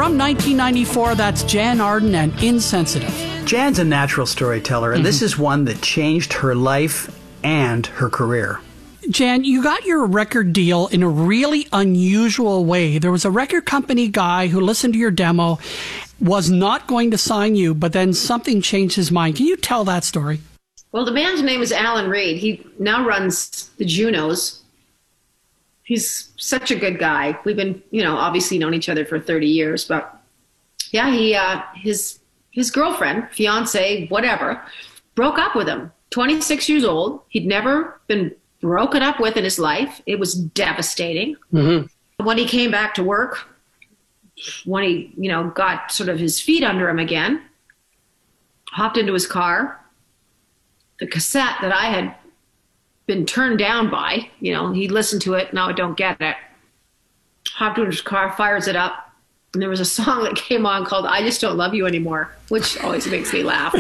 From 1994, that's Jan Arden and Insensitive. Jan's a natural storyteller, and this is one that changed her life and her career. Jan, you got your record deal in a really unusual way. There was a record company guy who listened to your demo, was not going to sign you, but then something changed his mind. Can you tell that story? Well, the man's name is Alan Reed. He now runs the Junos. He's such a good guy. We've been, obviously known each other for 30 years, but yeah, his girlfriend, fiance, whatever, broke up with him. 26 years old. He'd never been broken up with in his life. It was devastating. Mm-hmm. When he came back to work, when he, got sort of his feet under him again, hopped into his car, the cassette that I had been turned down by, he listened to it. No, I don't get it. Hopped into his car, fires it up. And there was a song that came on called I Just Don't Love You Anymore, which always makes me laugh.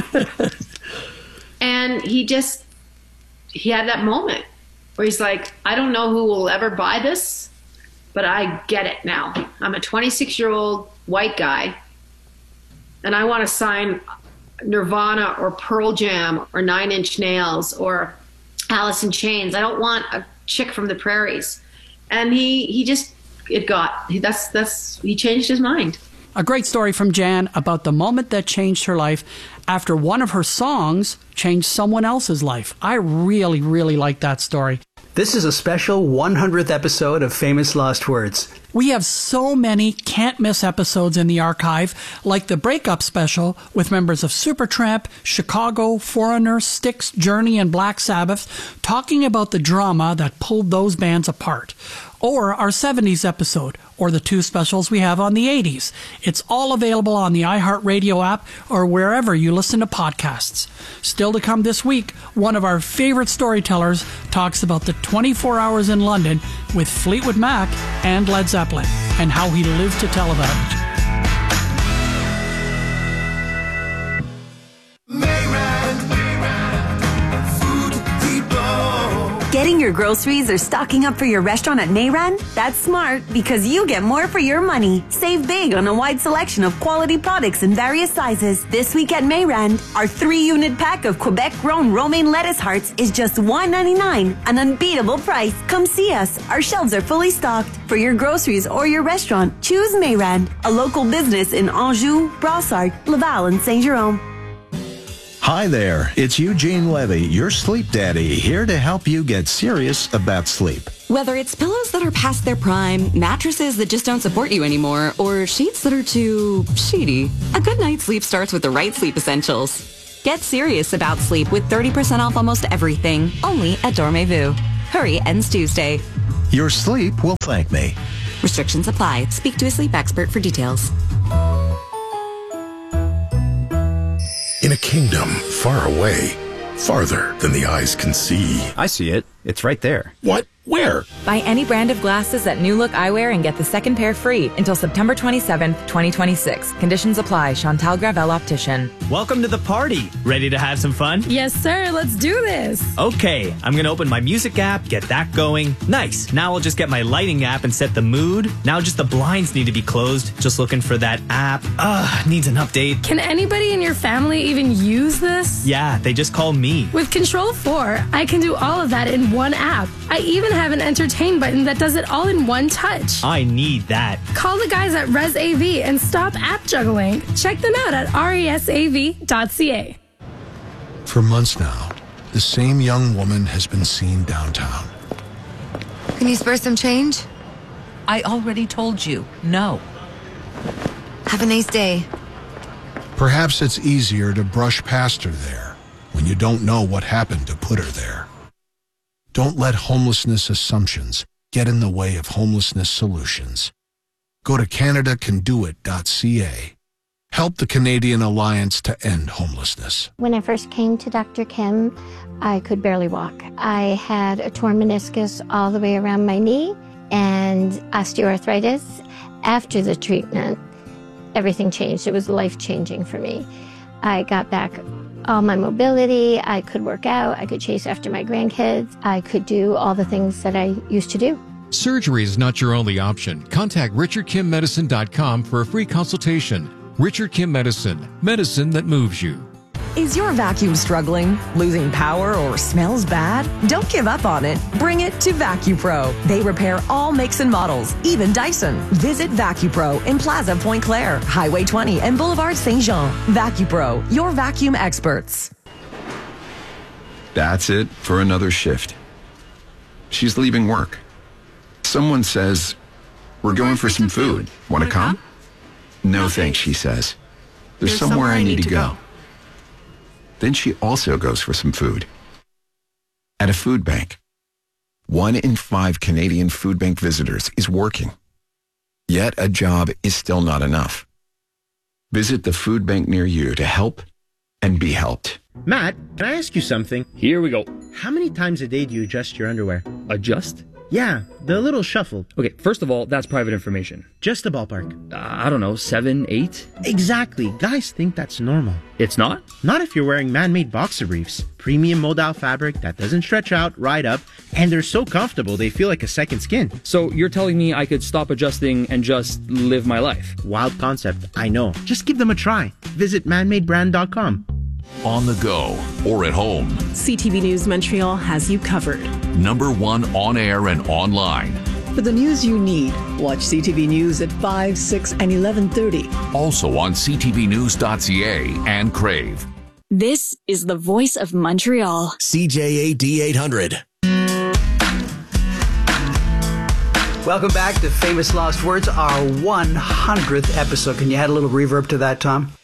And he had that moment where he's like, I don't know who will ever buy this, but I get it now. I'm a 26-year-old white guy, and I want to sign Nirvana or Pearl Jam or Nine Inch Nails or Alice in Chains. I don't want a chick from the prairies. And he changed his mind. A great story from Jan about the moment that changed her life after one of her songs changed someone else's life. I really, really like that story. This is a special 100th episode of Famous Lost Words. We have so many can't-miss episodes in the archive, like the breakup special with members of Supertramp, Chicago, Foreigner, Styx, Journey, and Black Sabbath, talking about the drama that pulled those bands apart. Or our 70s episode, or the two specials we have on the 80s. It's all available on the iHeartRadio app or wherever you listen to podcasts. Still to come this week, one of our favorite storytellers talks about the 24 hours in London with Fleetwood Mac and Led Zeppelin, and how he lived to tell about it. Getting your groceries or stocking up for your restaurant at Mayran? That's smart because you get more for your money. Save big on a wide selection of quality products in various sizes. This week at Mayran, our 3-unit pack of Quebec-grown romaine lettuce hearts is just $1.99, an unbeatable price. Come see us. Our shelves are fully stocked. For your groceries or your restaurant, choose Mayran, a local business in Anjou, Brossard, Laval, and Saint-Jérôme. Hi there, it's Eugene Levy, your sleep daddy, here to help you get serious about sleep. Whether it's pillows that are past their prime, mattresses that just don't support you anymore, or sheets that are too sheety, a good night's sleep starts with the right sleep essentials. Get serious about sleep with 30% off almost everything, only at Dormez-vous. Hurry, ends Tuesday. Your sleep will thank me. Restrictions apply. Speak to a sleep expert for details. In a kingdom far away, farther than the eyes can see. I see it. It's right there. What? Where? Buy any brand of glasses at New Look Eyewear and get the second pair free until September 27th, 2026. Conditions apply. Chantal Gravel Optician. Welcome to the party. Ready to have some fun? Yes, sir. Let's do this. Okay, I'm going to open my music app, get that going. Nice. Now I'll just get my lighting app and set the mood. Now just the blinds need to be closed. Just looking for that app. Needs an update. Can anybody in your family even use this? Yeah, they just call me. With Control 4, I can do all of that in one app. I even have an entertain button that does it all in one touch. I need that. Call the guys at ResAV and stop app juggling. Check them out at resav.ca. For months now, the same young woman has been seen downtown. Can you spare some change? I already told you, no. Have a nice day. Perhaps it's easier to brush past her there when you don't know what happened to put her there. Don't let homelessness assumptions get in the way of homelessness solutions. Go to CanadaCanDoIt.ca. Help the Canadian Alliance to End Homelessness. When I first came to Dr. Kim, I could barely walk. I had a torn meniscus all the way around my knee and osteoarthritis. After the treatment, everything changed. It was life-changing for me. I got back all my mobility. I could work out. I could chase after my grandkids. I could do all the things that I used to do. Surgery is not your only option. Contact RichardKimMedicine.com for a free consultation. Richard Kim Medicine. Medicine that moves you. Is your vacuum struggling, losing power, or smells bad? Don't give up on it. Bring it to VacuPro. They repair all makes and models, even Dyson. Visit VacuPro in Plaza Point Claire, Highway 20, and Boulevard St. Jean. VacuPro, your vacuum experts. That's it for another shift. She's leaving work. Someone says, "We're going for some food. Want to come?" No thanks, she says. There's somewhere I need to go. Then she also goes for some food. At a food bank. 1 in 5 Canadian food bank visitors is working. Yet a job is still not enough. Visit the food bank near you to help and be helped. Matt, can I ask you something? Here we go. How many times a day do you adjust your underwear? Adjust? Yeah, the little shuffle. Okay, first of all, that's private information. Just a ballpark. I don't know, 7, 8? Exactly. Guys think that's normal. It's not? Not if you're wearing man-made boxer briefs. Premium modal fabric that doesn't stretch out, ride up, and they're so comfortable they feel like a second skin. So you're telling me I could stop adjusting and just live my life? Wild concept, I know. Just give them a try. Visit manmadebrand.com. On the go or at home, CTV News Montreal has you covered. #1 on air and online. For the news you need, watch CTV News at 5, 6, and 11:30. Also on ctvnews.ca and Crave. This is the voice of Montreal. CJAD 800. Welcome back to Famous Lost Words, our 100th episode. Can you add a little reverb to that, Tom?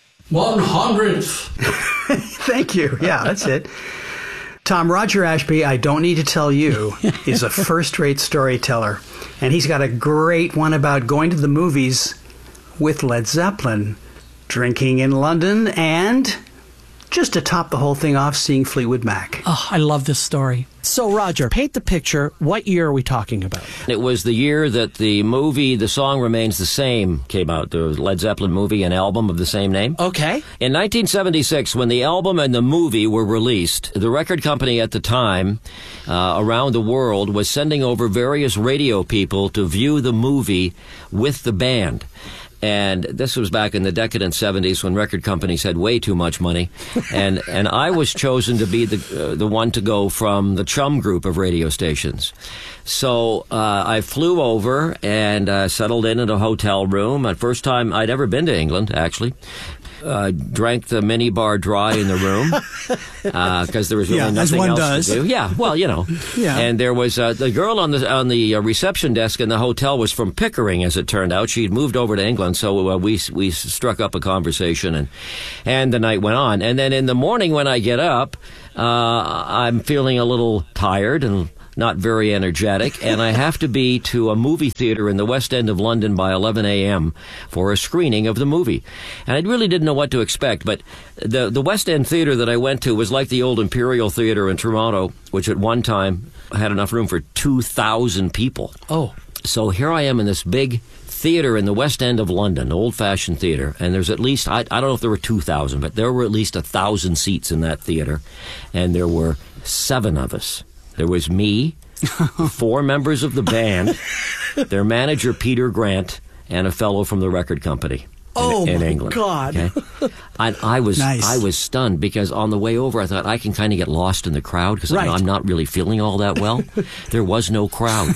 100th. Thank you. Yeah, that's it. Tom, Roger Ashby, I don't need to tell you, is a first-rate storyteller. And he's got a great one about going to the movies with Led Zeppelin, drinking in London, and just to top the whole thing off, seeing Fleetwood Mac. Oh, I love this story. So, Roger, paint the picture. What year are we talking about? It was the year that the movie The Song Remains the Same came out, the Led Zeppelin movie and album of the same name. Okay. In 1976, when the album and the movie were released, the record company at the time around the world was sending over various radio people to view the movie with the band. And this was back in the decadent 70s when record companies had way too much money. And I was chosen to be the one to go from the Chum group of radio stations. So I flew over and settled in a hotel room. First time I'd ever been to England, actually. Drank the mini bar dry in the room because there was really nothing else to do. Yeah, well, you know. Yeah. And there was the girl on the reception desk in the hotel was from Pickering, as it turned out. She'd moved over to England, so we struck up a conversation, and the night went on. And then in the morning when I get up, I'm feeling a little tired and not very energetic, and I have to be to a movie theater in the West End of London by 11 a.m. for a screening of the movie. And I really didn't know what to expect, but the West End theater that I went to was like the old Imperial Theater in Toronto, which at one time had enough room for 2,000 people. Oh. So here I am in this big theater in the West End of London, old-fashioned theater, and there's at least, I don't know if there were 2,000, but there were at least 1,000 seats in that theater, and there were 7 of us. There was me, 4 members of the band, their manager, Peter Grant, and a fellow from the record company in England. God. Okay? And I was Nice. I was stunned because on the way over I thought I can kind of get lost in the crowd because Right. I'm not really feeling all that well. There was no crowd.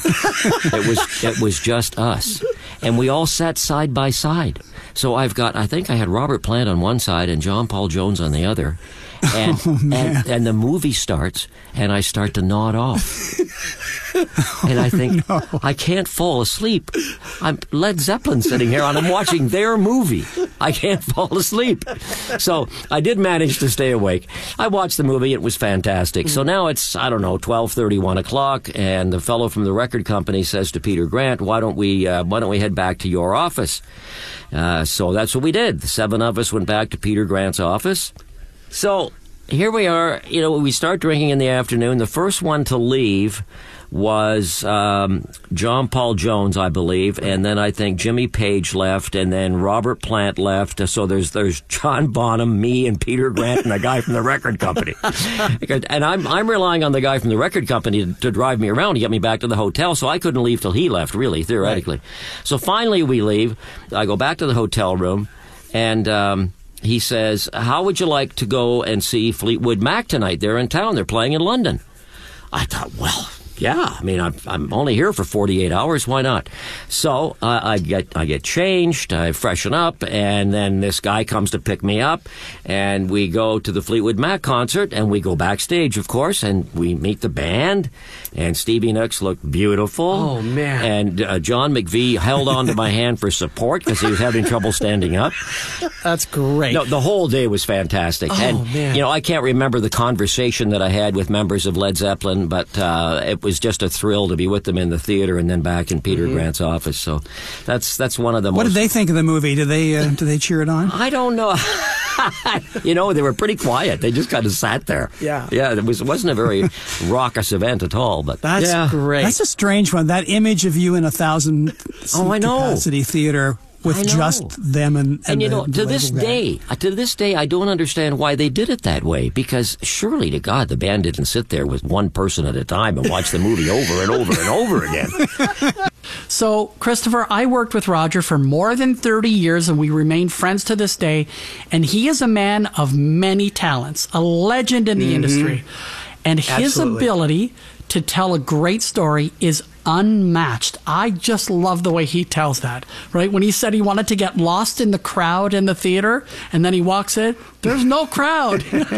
It was just us. And we all sat side by side. So I think I had Robert Plant on one side and John Paul Jones on the other. And, and the movie starts, and I start to nod off. And I think, I can't fall asleep. I'm Led Zeppelin sitting here, and I'm watching their movie. I can't fall asleep. So I did manage to stay awake. I watched the movie. It was fantastic. So now it's, 12:30, 1 o'clock, and the fellow from the record company says to Peter Grant, why don't we head back to your office? So that's what we did. The 7 of us went back to Peter Grant's office. So here we are. We start drinking in the afternoon. The first one to leave was John Paul Jones, I believe, and then I think Jimmy Page left, and then Robert Plant left. So there's John Bonham, me, and Peter Grant, and the guy from the record company. And I'm relying on the guy from the record company to drive me around to get me back to the hotel, so I couldn't leave till he left, really, theoretically. Right. So finally we leave. I go back to the hotel room, and he says, "How would you like to go and see Fleetwood Mac tonight? They're in town. They're playing in London." I thought, well, yeah, I mean, I'm only here for 48 hours. Why not? So I get changed, I freshen up, and then this guy comes to pick me up, and we go to the Fleetwood Mac concert, and we go backstage, of course, and we meet the band, and Stevie Nicks looked beautiful. Oh, man. And John McVie held on to my hand for support because he was having trouble standing up. That's great. No, the whole day was fantastic. Oh, and, man. I can't remember the conversation that I had with members of Led Zeppelin, but it was just a thrill to be with them in the theater and then back in Peter Grant's office. So that's one of the What did they think of the movie? Did they cheer it on? I don't know. They were pretty quiet. They just kind of sat there. Yeah. Yeah, it wasn't a very raucous event at all. But that's great. That's a strange one. That image of you in 1,000 capacity theater with just them and to this day, I don't understand why they did it that way, because surely to God, the band didn't sit there with one person at a time and watch the movie over and over and over again. So, Christopher, I worked with Roger for more than 30 years, and we remain friends to this day. And he is a man of many talents, a legend in the industry. And his ability to tell a great story is unmatched. I just love the way he tells that, right? When he said he wanted to get lost in the crowd in the theater, and then he walks in, there's no crowd.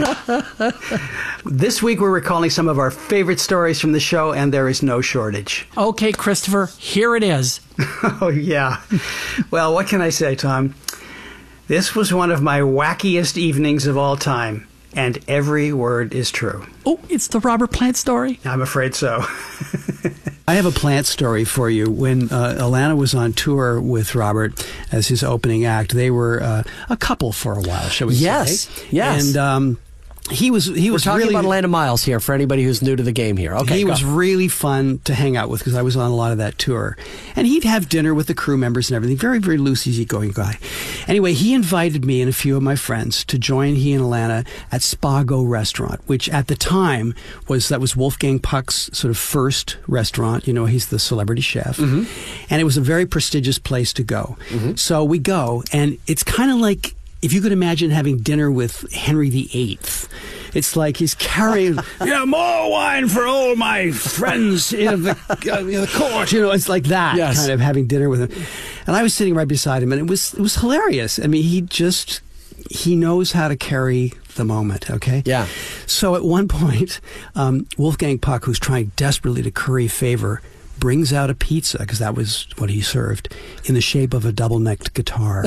This week we're recalling some of our favorite stories from the show, and there is no shortage. Okay, Christopher, here it is. Oh, yeah. Well, what can I say, Tom? This was one of my wackiest evenings of all time, and every word is true. Oh, it's the Robert Plant story? I'm afraid so. I have a Plant story for you. When Alana was on tour with Robert as his opening act, they were a couple for a while, shall we say? Yes. And he was We're talking really about Alana Miles here for anybody who's new to the game here. Okay, he was really fun to hang out with because I was on a lot of that tour. And he'd have dinner with the crew members and everything. Very, very loose, easygoing guy. Anyway, he invited me and a few of my friends to join he and Alana at Spago Restaurant, which at the time was Wolfgang Puck's sort of first restaurant. He's the celebrity chef. And it was a very prestigious place to go. So we go, and it's kind of like if you could imagine having dinner with Henry VIII. It's like he's carrying, more wine for all my friends in the court. It's like that, kind of having dinner with him. And I was sitting right beside him, and it was hilarious. I mean, he knows how to carry the moment, okay? Yeah. So at one point, Wolfgang Puck, who's trying desperately to curry favor, brings out a pizza, because that was what he served, in the shape of a double-necked guitar.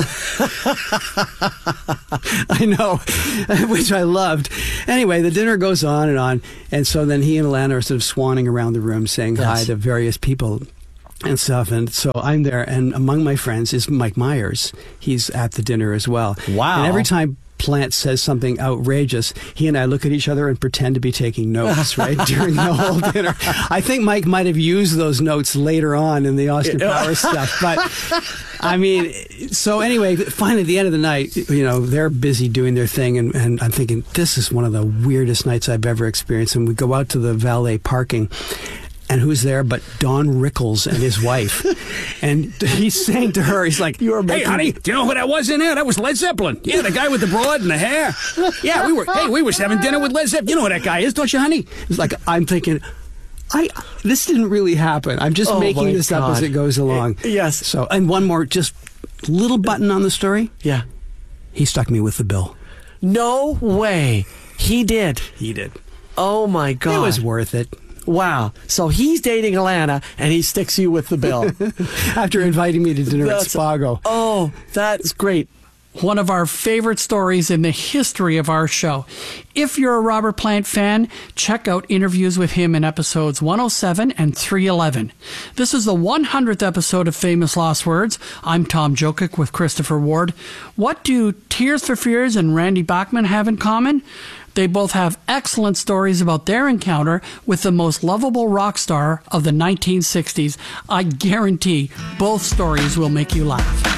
I know, which I loved. Anyway, the dinner goes on, and so then he and Alana are sort of swanning around the room saying hi to various people and stuff. And so I'm there, and among my friends is Mike Myers. He's at the dinner as well. Wow. And every time Plant says something outrageous, he and I look at each other and pretend to be taking notes, right, during the whole dinner. I think Mike might have used those notes later on in the Austin Powers stuff. But, I mean, so anyway, finally, at the end of the night, they're busy doing their thing, and I'm thinking, this is one of the weirdest nights I've ever experienced. And we go out to the valet parking, and who's there but Don Rickles and his wife. And he's saying to her, he's like, "Hey, honey, do you know who that was in there? That was Led Zeppelin. Yeah, the guy with the broad and the hair. Yeah, we were having dinner with Led Zeppelin. You know who that guy is, don't you, honey?" It's like, I'm thinking, this didn't really happen. I'm just making this up as it goes along. Yes. So, and one more, just little button on the story. Yeah. He stuck me with the bill. No way. He did. He did. Oh, my God. It was worth it. Wow. So he's dating Alana, and he sticks you with the bill. After inviting me to dinner at Spago. Oh, that's great. One of our favorite stories in the history of our show. If you're a Robert Plant fan, check out interviews with him in episodes 107 and 311. This is the 100th episode of Famous Lost Words. I'm Tom Jokic with Christopher Ward. What do Tears for Fears and Randy Bachman have in common? They both have excellent stories about their encounter with the most lovable rock star of the 1960s. I guarantee both stories will make you laugh.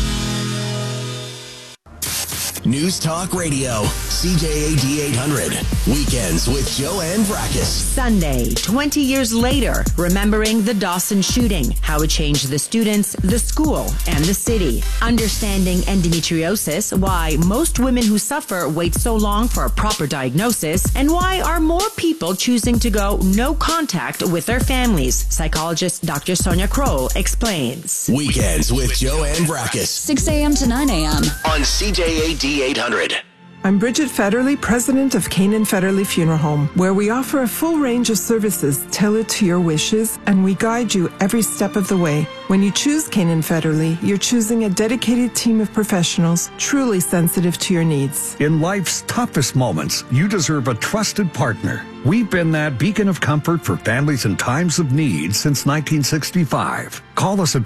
News Talk Radio, CJAD 800. Weekends with Joanne Brakis. Sunday, 20 years later, remembering the Dawson shooting, how it changed the students, the school, and the city. Understanding endometriosis, why most women who suffer wait so long for a proper diagnosis, and why are more people choosing to go no contact with their families. Psychologist Dr. Sonia Kroll explains. Weekends with Joanne Brakis. 6 a.m. to 9 a.m. on CJAD 800. I'm Bridget Federley, president of Canaan Federley Funeral Home, where we offer a full range of services tailored to your wishes, and we guide you every step of the way. When you choose Canaan Federley, you're choosing a dedicated team of professionals truly sensitive to your needs. In life's toughest moments, you deserve a trusted partner. We've been that beacon of comfort for families in times of need since 1965. Call us at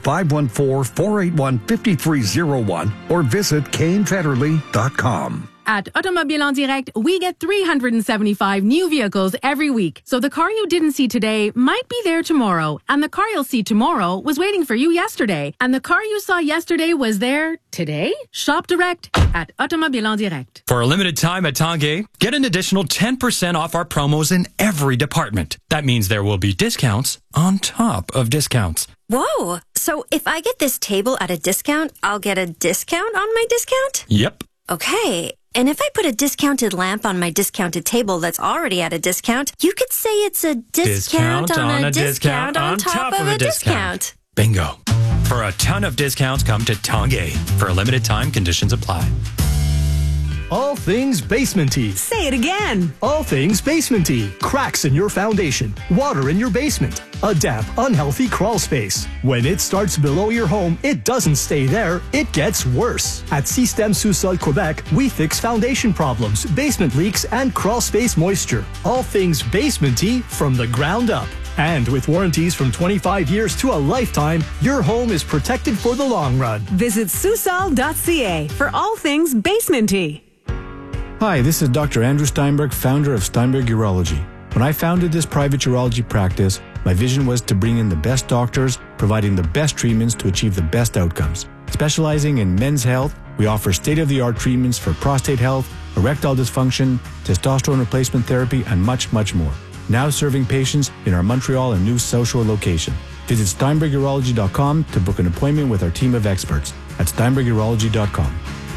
514-481-5301 or visit canefederley.com. At Automobile en Direct, we get 375 new vehicles every week. So the car you didn't see today might be there tomorrow. And the car you'll see tomorrow was waiting for you yesterday. And the car you saw yesterday was there today? Shop direct at Automobile en Direct. For a limited time at Tanguay, get an additional 10% off our promos in every department. That means there will be discounts on top of discounts. Whoa! So if I get this table at a discount, I'll get a discount on my discount? Yep. Okay. And if I put a discounted lamp on my discounted table that's already at a discount, you could say it's a discount on a discount on top of a discount. Bingo. For a ton of discounts, come to Tanguay. For a limited time, conditions apply. All things basementy. Say it again. All things basementy. Cracks in your foundation. Water in your basement. A damp, unhealthy crawl space. When it starts below your home, it doesn't stay there. It gets worse. At Système Sous-Sol Quebec, we fix foundation problems, basement leaks, and crawl space moisture. All things basementy from the ground up. And with warranties from 25 years to a lifetime, your home is protected for the long run. Visit susol.ca for all things basementy. Hi, this is Dr. Andrew Steinberg, founder of Steinberg Urology. When I founded this private urology practice, my vision was to bring in the best doctors, providing the best treatments to achieve the best outcomes. Specializing in men's health, we offer state-of-the-art treatments for prostate health, erectile dysfunction, testosterone replacement therapy, and much, much more. Now serving patients in our Montreal and New South Shore location. Visit SteinbergUrology.com to book an appointment with our team of experts at SteinbergUrology.com.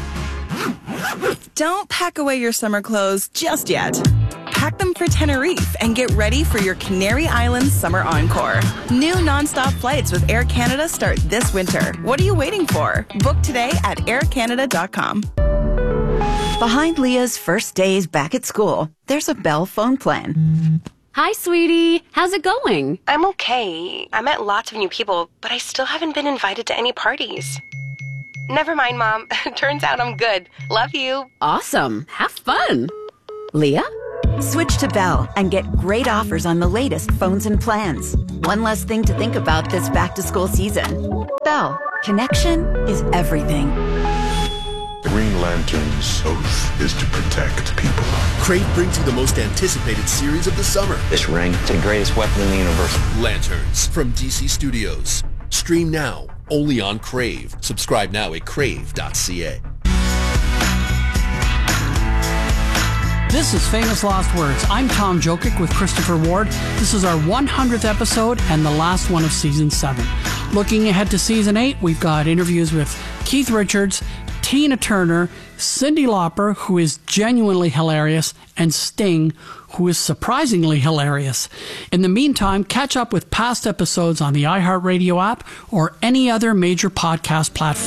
Don't pack away your summer clothes just yet. Pack them for Tenerife and get ready for your Canary Islands summer encore. New nonstop flights with Air Canada start this winter. What are you waiting for? Book today at aircanada.com. Behind Leah's first days back at school, there's a Bell phone plan. Hi, sweetie. How's it going? I'm okay. I met lots of new people, but I still haven't been invited to any parties. Never mind, Mom. Turns out I'm good. Love you. Awesome. Have fun. Leah? Switch to Bell and get great offers on the latest phones and plans. One less thing to think about this back-to-school season. Bell. Connection is everything. Green Lantern's oath is to protect people. Crave brings you the most anticipated series of the summer. This ring, it's the greatest weapon in the universe. Lanterns from DC Studios. Stream now, only on Crave. Subscribe now at crave.ca. This is Famous Last Words. I'm Tom Jokic with Christopher Ward. This is our 100th episode and the last one of Season 7. Looking ahead to Season 8, we've got interviews with Keith Richards, Tina Turner, Cyndi Lauper, who is genuinely hilarious, and Sting, who is surprisingly hilarious. In the meantime, catch up with past episodes on the iHeartRadio app or any other major podcast platform.